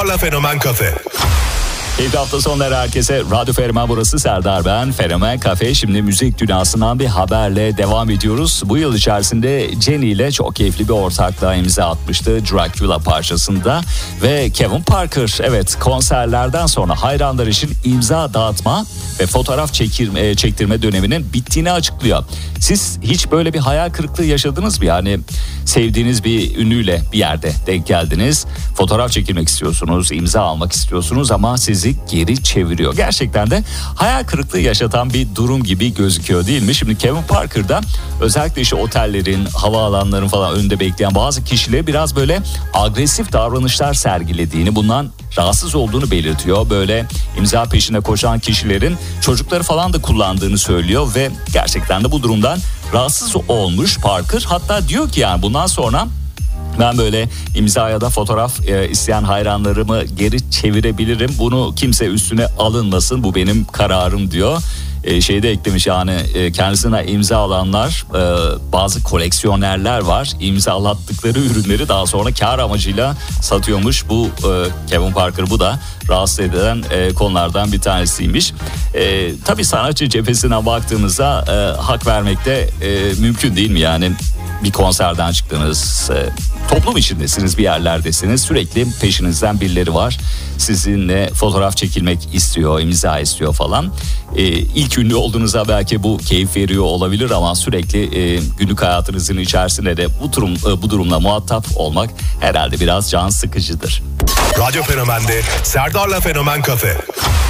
Fenomen Kafe. İlk hafta sonları herkese. Radyo Fenomen, burası Serdar ben. Fenomen Kafe. Şimdi müzik dünyasından bir haberle devam ediyoruz. Bu yıl içerisinde Jenny ile çok keyifli bir ortaklığa imza atmıştı Dracula parçasında. Ve Kevin Parker, evet, konserlerden sonra hayranlar için imza dağıtma ve fotoğraf çektirme döneminin bittiğini açıklıyor. Siz hiç böyle bir hayal kırıklığı yaşadınız mı? Yani sevdiğiniz bir ünlüyle bir yerde denk geldiniz. Fotoğraf çekilmek istiyorsunuz, imza almak istiyorsunuz ama sizi geri çeviriyor. Gerçekten de hayal kırıklığı yaşatan bir durum gibi gözüküyor, değil mi? Şimdi Kevin Parker'da özellikle işte otellerin, havaalanların falan önünde bekleyen bazı kişilere biraz böyle agresif davranışlar sergilediğini, bundan rahatsız olduğunu belirtiyor. Böyle imza peşine koşan kişilerin çocukları falan da kullandığını söylüyor ve gerçekten de bu durumdan rahatsız olmuş Parker. Hatta diyor ki yani bundan sonra ben böyle imza ya da fotoğraf isteyen hayranlarımı geri çevirebilirim. Bunu kimse üstüne alınmasın, bu benim kararım diyor. Şeyde eklemiş yani kendisine imza alanlar, bazı koleksiyonerler var. İmzalattıkları ürünleri daha sonra kar amacıyla satıyormuş. Bu Kevin Parker, bu da rahatsız edilen konulardan bir tanesiymiş. Tabii sanatçı cephesine baktığımızda hak vermekte mümkün değil mi? Yani bir konserden çıktınız, toplum içindesiniz, bir yerlerdesiniz, sürekli peşinizden birileri var, sizinle fotoğraf çekilmek istiyor, imza istiyor falan. İlk ünlü olduğunuzda belki bu keyif veriyor olabilir ama sürekli günlük hayatınızın içerisinde de bu durumla muhatap olmak herhalde biraz can sıkıcıdır. Radyo Fenomen'de Serdar'la Fenomen Kafe.